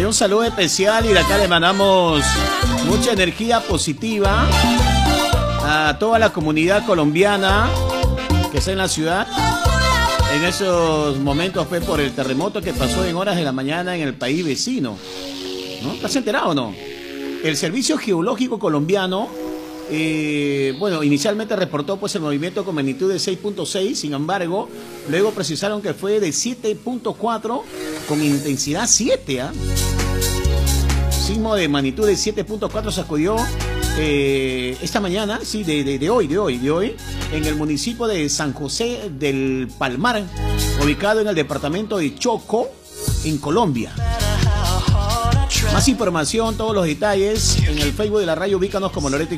un saludo especial y de acá le mandamos mucha energía positiva a toda la comunidad colombiana que está en la ciudad. En esos momentos fue por el terremoto que pasó en horas de la mañana en el país vecino, ¿no? ¿Estás enterado o no? El Servicio Geológico Colombiano, bueno, inicialmente reportó pues el movimiento con magnitud de 6.6, sin embargo, luego precisaron que fue de 7.4 con intensidad 7, ¿ah? Sismo de magnitud de 7.4 sacudió esta mañana, sí, de hoy, en el municipio de San José del Palmar, ubicado en el departamento de Chocó, en Colombia. Más información, todos los detalles en el Facebook de la radio, ubícanos como Loreto